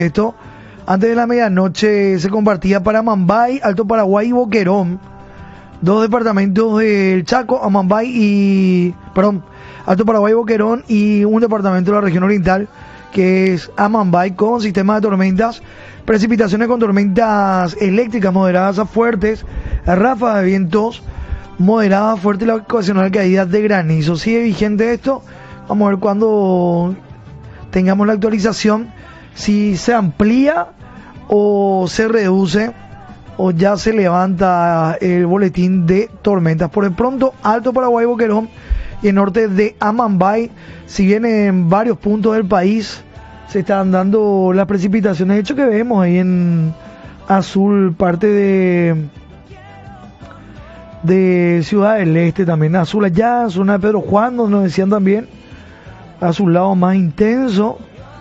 Esto, antes de la medianoche se compartía para Amambay, Alto Paraguay y Boquerón, dos departamentos del Chaco, Alto Paraguay y Boquerón, y un departamento de la región oriental que es Amambay, con sistema de tormentas, precipitaciones con tormentas eléctricas moderadas a fuertes, ráfagas de vientos moderadas a fuertes y la ocasional caída de granizo. Sigue vigente esto, vamos a ver cuando tengamos la actualización, si se amplía o se reduce o ya se levanta el boletín de tormentas. Por el pronto, Alto Paraguay, Boquerón y el norte de Amambay, si bien en varios puntos del país se están dando las precipitaciones. De hecho, que vemos ahí en azul parte de Ciudad del Este, también azul allá, zona de Pedro Juan, donde nos decían también azulado más intenso,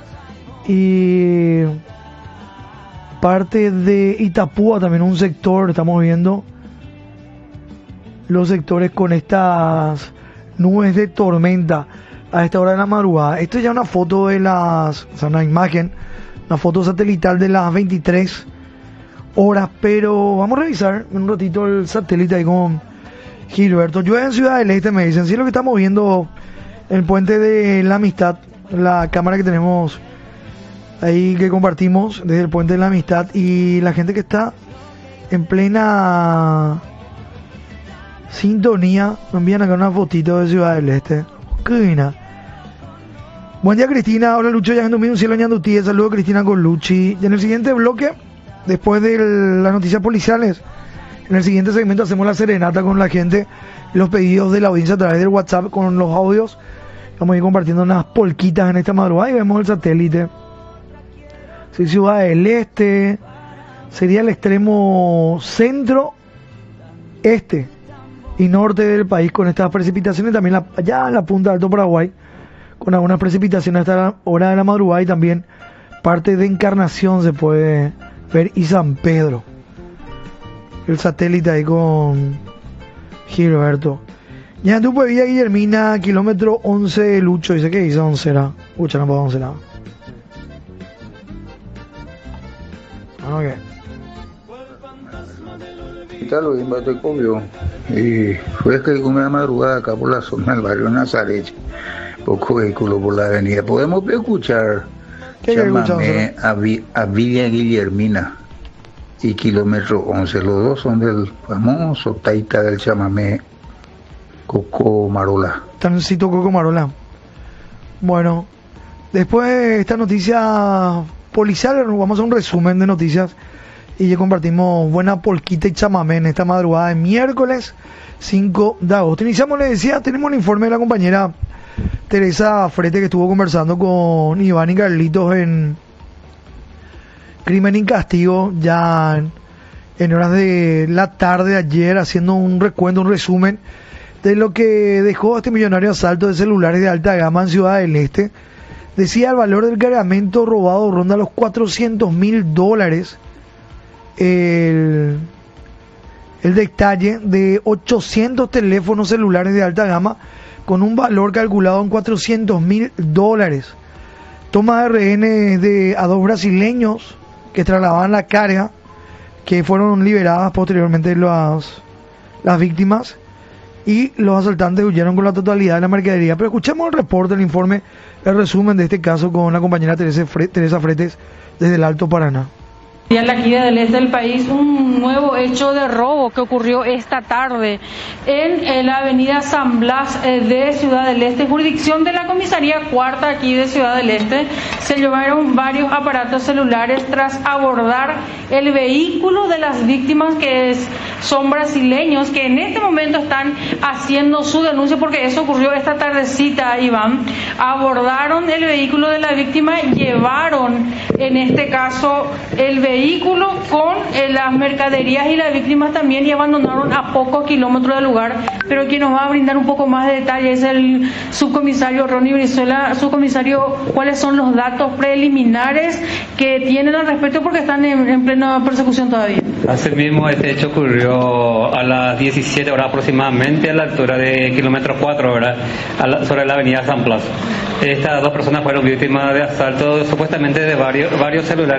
y parte de Itapúa también, un sector, estamos viendo los sectores con estas nubes de tormenta a esta hora de la madrugada. Esto es ya una foto de una imagen, una foto satelital de las 23 horas, pero vamos a revisar un ratito el satélite ahí con Gilberto. Llueve en Ciudad del Este, me dicen, sí, lo que estamos viendo el puente de la Amistad, la cámara que tenemos ahí que compartimos desde el puente de la Amistad, y la gente que está en plena sintonía nos envían acá una fotito de Ciudad del Este. Qué divina. Buen día, Cristina. Hola, Lucho, ya en un cielo ñandutí. Saludos, Cristina, con Luchi. Y en el siguiente bloque, después de las noticias policiales, en el siguiente segmento hacemos la serenata con la gente, los pedidos de la audiencia a través del WhatsApp con los audios. Vamos a ir compartiendo unas polquitas en esta madrugada y vemos el satélite. Sí, Ciudad del Este sería el extremo centro, este y norte del país con estas precipitaciones. También allá en la punta de Alto Paraguay con algunas precipitaciones hasta la hora de la madrugada, y también parte de Encarnación se puede ver, y San Pedro. El satélite ahí con Gilberto. Ya tú Villa Guillermina, kilómetro 11 de Lucho, dice que dice 11 será. Ucha, no puedo 11 nada. Ok. Lo estoy comió y fue que una madrugada acá por la zona del barrio Nazaret, poco vehículo por la avenida. Podemos escuchar Chamamé a Villa Guillermina y kilómetro 11. Los dos son del famoso taita del chamamé Coco Marola. Tancito Coco Marola. Bueno, después de esta noticia policial, vamos a un resumen de noticias y ya compartimos buena polquita y chamamé en esta madrugada de miércoles 5 de agosto. Iniciamos, les decía, tenemos un informe de la compañera Teresa Frete, que estuvo conversando con Iván y Carlitos en Crimen y Castigo ya en horas de la tarde de ayer, haciendo un recuento, un resumen de lo que dejó este millonario asalto de celulares de alta gama en Ciudad del Este. Decía, el valor del cargamento robado ronda los $400,000. El detalle de 800 teléfonos celulares de alta gama con un valor calculado en $400,000. Toma de rehenes a dos brasileños que trasladaban la carga, que fueron liberadas posteriormente las víctimas, y los asaltantes huyeron con la totalidad de la mercadería. Pero escuchemos el reporte, el informe, el resumen de este caso con la compañera Teresa Fretes desde el Alto Paraná. Y en la Ciudad del Este del país, un nuevo hecho de robo que ocurrió esta tarde en la avenida San Blas de Ciudad del Este, jurisdicción de la comisaría cuarta aquí de Ciudad del Este. Se llevaron varios aparatos celulares tras abordar el vehículo de las víctimas, que son brasileños, que en este momento están haciendo su denuncia porque eso ocurrió esta tardecita, Iván. Abordaron el vehículo de la víctima, llevaron en este caso el vehículo con las mercaderías y las víctimas también, y abandonaron a pocos kilómetros del lugar. Pero quien nos va a brindar un poco más de detalle es el subcomisario Ronnie Brizuela. Subcomisario, ¿cuáles son los datos preliminares que tienen al respecto? Porque están en plena persecución todavía. Así mismo, este hecho ocurrió a las 17 horas aproximadamente, a la altura de kilómetro 4, ¿verdad? Sobre la avenida San Blas. Estas dos personas fueron víctimas de asalto supuestamente de varios celulares